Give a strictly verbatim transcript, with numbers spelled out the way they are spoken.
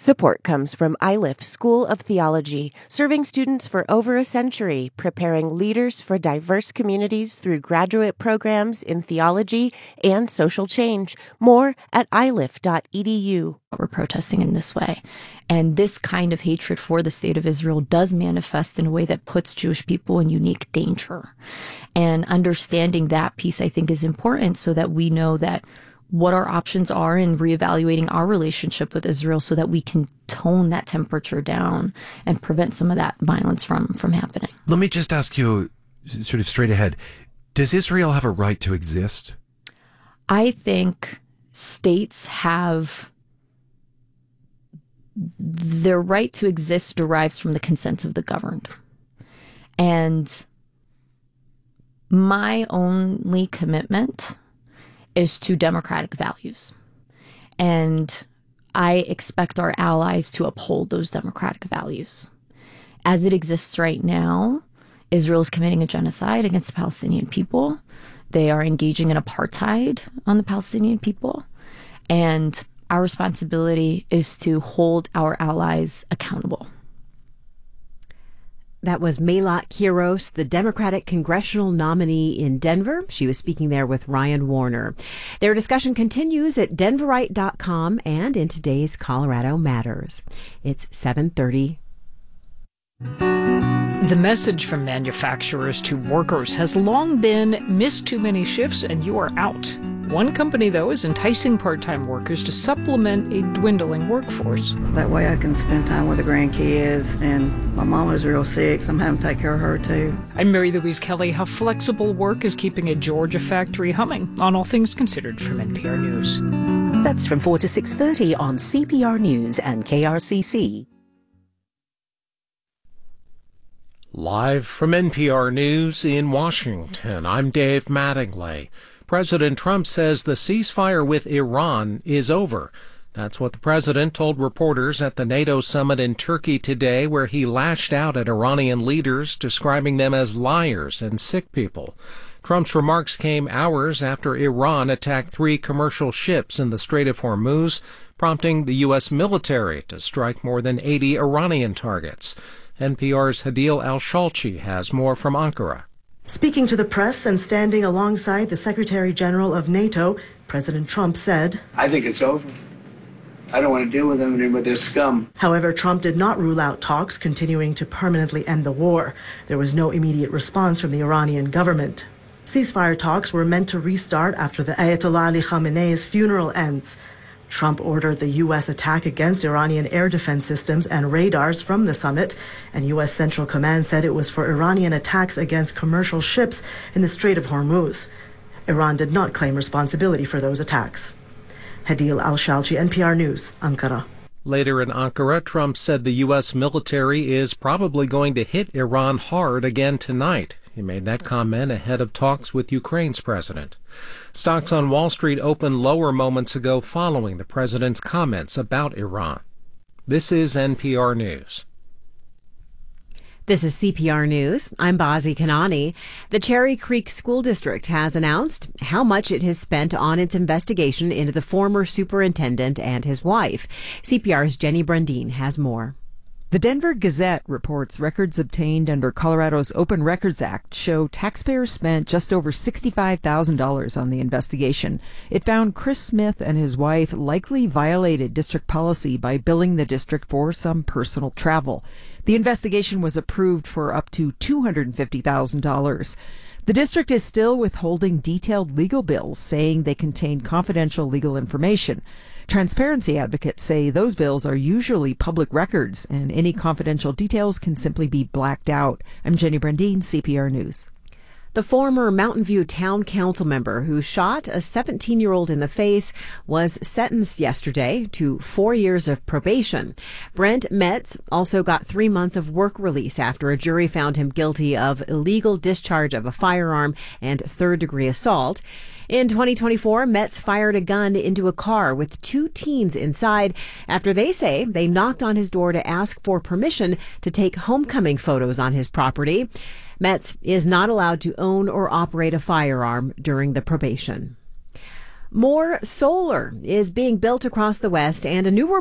Support comes from I L I F School of Theology, serving students for over a century, preparing leaders for diverse communities through graduate programs in theology and social change. More at i l i f dot e d u. We're protesting in this way. And this kind of hatred for the state of Israel does manifest in a way that puts Jewish people in unique danger. And understanding that piece, I think, is important so that we know that what our options are in reevaluating our relationship with Israel so that we can tone that temperature down and prevent some of that violence from, from happening. Let me just ask you sort of straight ahead. Does Israel have a right to exist? I think states have their right to exist derives from the consent of the governed. And my only commitment is to democratic values. And I expect our allies to uphold those democratic values. As it exists right now, Israel is committing a genocide against the Palestinian people. They are engaging in apartheid on the Palestinian people. And our responsibility is to hold our allies accountable. That was Meillat Quiros, the Democratic congressional nominee in Denver. She was speaking there with Ryan Warner. Their discussion continues at denverite dot com and in today's Colorado Matters. It's seven thirty. The message from manufacturers to workers has long been, miss too many shifts and you are out. One company, though, is enticing part-time workers to supplement a dwindling workforce. That way I can spend time with the grandkids, and my mama's real sick, so I'm having to take care of her, too. I'm Mary Louise Kelly. How flexible work is keeping a Georgia factory humming on All Things Considered from N P R News. That's from four to six thirty on C P R News and K R C C. Live from N P R News in Washington, I'm Dave Mattingly. President Trump says the ceasefire with Iran is over. That's what the president told reporters at the NATO summit in Turkey today, where he lashed out at Iranian leaders, describing them as liars and sick people. Trump's remarks came hours after Iran attacked three commercial ships in the Strait of Hormuz, prompting the U S military to strike more than eighty Iranian targets. N P R's Hadil Al-Shalchi has more from Ankara. Speaking to the press and standing alongside the Secretary General of NATO, President Trump said, I think it's over. I don't want to deal with them and with this scum. However, Trump did not rule out talks continuing to permanently end the war. There was no immediate response from the Iranian government. Ceasefire talks were meant to restart after the Ayatollah Ali Khamenei's funeral ends. Trump ordered the U S attack against Iranian air defense systems and radars from the summit, and U S Central Command said it was for Iranian attacks against commercial ships in the Strait of Hormuz. Iran did not claim responsibility for those attacks. Hadil Al-Shalchi, N P R News, Ankara. Later in Ankara, Trump said the U S military is probably going to hit Iran hard again tonight. He made that comment ahead of talks with Ukraine's president. Stocks on Wall Street opened lower moments ago following the president's comments about Iran. This is N P R News. This is C P R News. I'm Bazi Kanani. The Cherry Creek School District has announced how much it has spent on its investigation into the former superintendent and his wife. C P R's Jenny Brandine has more. The Denver Gazette reports records obtained under Colorado's Open Records Act show taxpayers spent just over sixty-five thousand dollars on the investigation. It found Chris Smith and his wife likely violated district policy by billing the district for some personal travel. The investigation was approved for up to two hundred fifty thousand dollars. The district is still withholding detailed legal bills, saying they contain confidential legal information. Transparency advocates say those bills are usually public records, and any confidential details can simply be blacked out. I'm Jenny Brandine, C P R News. The former Mountain View Town Council member who shot a seventeen-year-old in the face was sentenced yesterday to four years of probation. Brent Metz also got three months of work release after a jury found him guilty of illegal discharge of a firearm and third-degree assault. In twenty twenty-four, Metz fired a gun into a car with two teens inside after they say they knocked on his door to ask for permission to take homecoming photos on his property. Metz is not allowed to own or operate a firearm during the probation. More solar is being built across the West, and a new